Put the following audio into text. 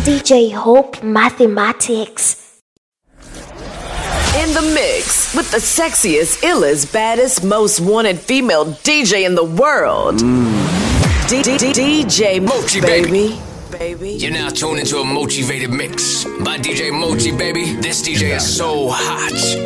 DJ Hope Mathematics. In the mix with the sexiest, illest, baddest, most wanted female DJ in the world. DJ Mochi, baby. You're now tuned into a motivated mix by DJ Mochi, baby. This DJ is so hot.